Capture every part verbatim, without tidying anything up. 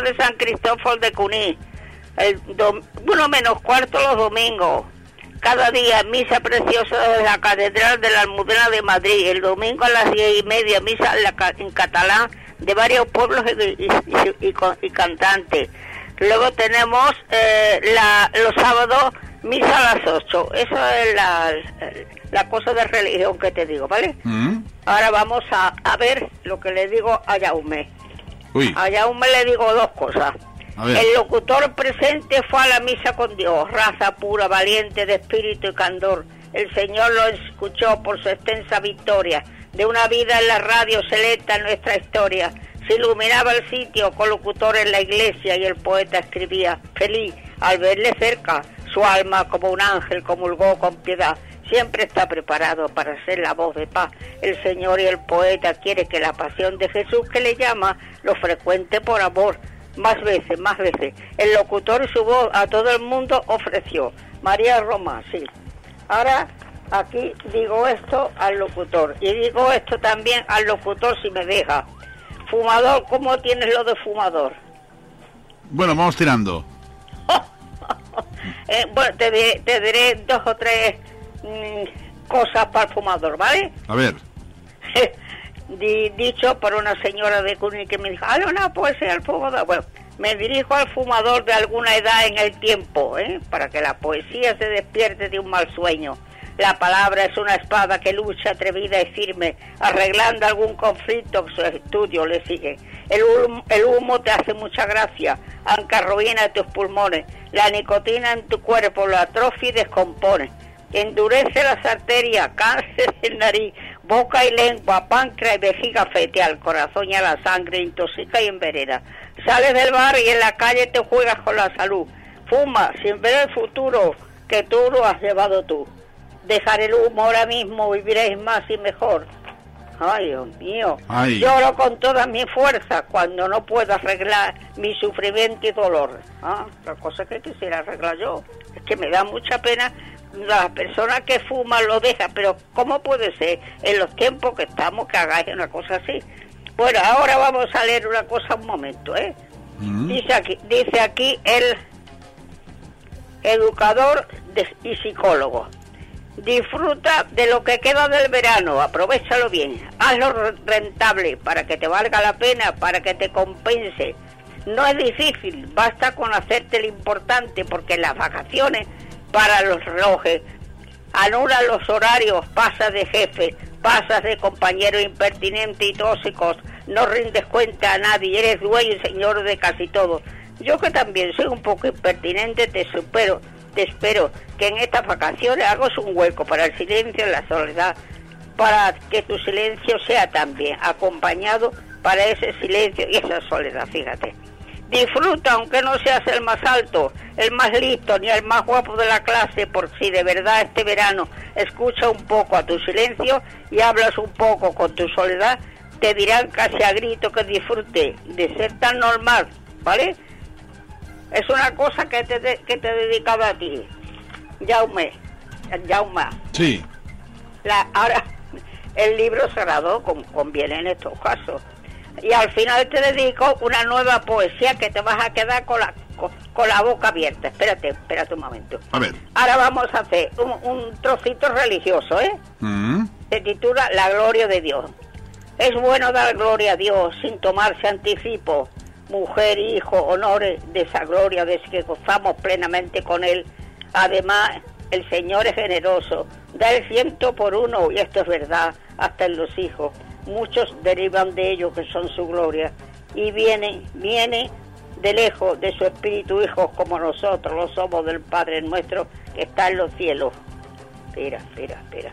de San Cristóbal de Cuní, el dom- uno menos cuarto los domingos. Cada día misa preciosa desde la Catedral de la Almudena de Madrid. El domingo a las diez y media misa en, la, en catalán de varios pueblos y, y, y, y, y cantantes. Luego tenemos eh, la, los sábados misa a las ocho. Eso es la, la cosa de religión que te digo, ¿vale? Mm. Ahora vamos a, a ver lo que le digo a Jaume. Uy. A Jaume le digo dos cosas. El locutor presente fue a la misa con Dios, raza pura, valiente de espíritu y candor. El Señor lo escuchó por su extensa victoria. De una vida en la radio selecta nuestra historia. Se iluminaba el sitio con locutor en la iglesia y el poeta escribía. Feliz al verle cerca, su alma como un ángel comulgó con piedad. Siempre está preparado para ser la voz de paz. El Señor y el poeta quiere que la pasión de Jesús que le llama lo frecuente por amor. Más veces, más veces. El locutor y su voz a todo el mundo ofreció. María Roma, sí. Ahora, aquí digo esto al locutor. Y digo esto también al locutor si me deja. Fumador, ¿cómo tienes lo de fumador? Bueno, vamos tirando. eh, bueno, te diré, te diré dos o tres mmm, cosas para el fumador, ¿vale? A ver. Dicho por una señora de Cuní que me dijo, ah, una poesía al fumador. Bueno, me dirijo al fumador de alguna edad en el tiempo, ¿eh? Para que la poesía se despierte de un mal sueño. La palabra es una espada que lucha atrevida y firme, arreglando algún conflicto que su estudio le sigue. El humo, el humo te hace mucha gracia, aunque arruina tus pulmones. La nicotina en tu cuerpo lo atrofia y descompone. Endurece las arterias, cáncer en nariz, boca y lengua, páncreas y vejiga fetal, corazón y a la sangre, intoxica y envenena. Sales del bar y en la calle te juegas con la salud. Fuma sin ver el futuro que tú lo has llevado tú. Dejar el humo ahora mismo, viviréis más y mejor. Ay, Dios mío. Ay. Lloro con toda mi fuerza cuando no puedo arreglar mi sufrimiento y dolor. Ah, la cosa que quisiera arreglar yo. Es que me da mucha pena. La persona que fuma lo deja, pero ¿cómo puede ser en los tiempos que estamos que hagáis una cosa así? Bueno, ahora vamos a leer una cosa un momento, ¿eh? Mm. Dice aquí, dice aquí el educador de, y psicólogo. Disfruta de lo que queda del verano, aprovéchalo bien, hazlo rentable para que te valga la pena, para que te compense. No es difícil, basta con hacerte lo importante, porque las vacaciones para los relojes, anula los horarios, pasas de jefe, pasas de compañero impertinente y tóxicos, no rindes cuenta a nadie, eres dueño y señor de casi todo. Yo que también soy un poco impertinente, te supero, te espero que en estas vacaciones hagas un hueco para el silencio y la soledad, para que tu silencio sea también acompañado para ese silencio y esa soledad, fíjate. Disfruta aunque no seas el más alto, el más listo ni el más guapo de la clase, por si de verdad este verano escucha un poco a tu silencio y hablas un poco con tu soledad, te dirán casi a grito que disfrute de ser tan normal, ¿vale? Es una cosa que te, que te he dedicado a ti, Jaume, Jaume. Sí. La, ahora, el libro sagrado con, conviene en estos casos. Y al final te dedico una nueva poesía que te vas a quedar con la, con, con la boca abierta. Espérate, espérate un momento. A ver. Ahora vamos a hacer un, un trocito religioso, ¿eh? Mm. Se titula La gloria de Dios. Es bueno dar gloria a Dios sin tomarse anticipo. Mujer, hijo, honores de esa gloria de que gozamos plenamente con Él. Además, el Señor es generoso. Da el ciento por uno, y esto es verdad, hasta en los hijos. Muchos derivan de ellos que son su gloria y vienen, viene de lejos de su espíritu hijos como nosotros lo somos del Padre nuestro que está en los cielos. Espera, espera, espera.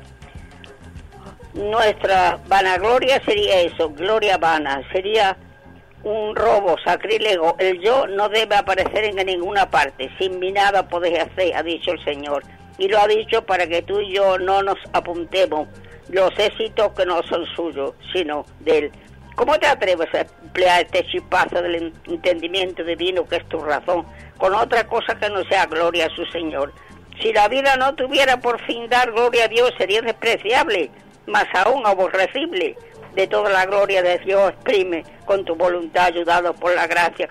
Nuestra vanagloria sería eso, gloria vana, sería un robo, sacrílego. El yo no debe aparecer en ninguna parte, sin mí nada podéis hacer, ha dicho el Señor. Y lo ha dicho para que tú y yo no nos apuntemos los éxitos que no son suyos, sino de Él. ¿Cómo te atreves a emplear este chispazo del entendimiento divino que es tu razón con otra cosa que no sea gloria a su Señor? Si la vida no tuviera por fin dar gloria a Dios, sería despreciable, más aún aborrecible. De toda la gloria de Dios exprime con tu voluntad, ayudado por la gracia